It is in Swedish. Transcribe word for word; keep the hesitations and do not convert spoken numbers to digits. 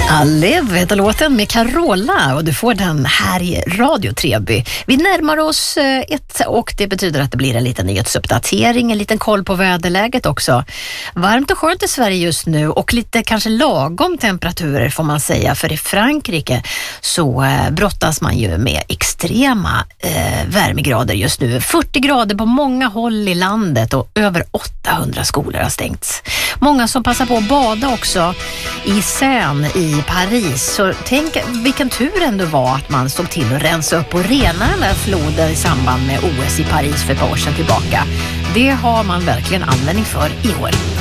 Alev heter låten med Carola och du får den här i Radio Treby. Vi närmar oss ett och det betyder att det blir en liten nyhetsuppdatering, en liten koll på väderläget också. Varmt och skönt i Sverige just nu och lite kanske lagom temperaturer får man säga, för i Frankrike så eh, brottas man ju med extrema eh, värmegrader just nu. fyrtio grader på många håll i landet och över åttahundra skolor har stängts. Många som passar på att bada också i Seine i Paris. Så tänk vilken tur ändå var att man stod till att rensa upp och rena den där floden i samband med O S i Paris för ett par år sedan tillbaka. Det har man verkligen användning för i år.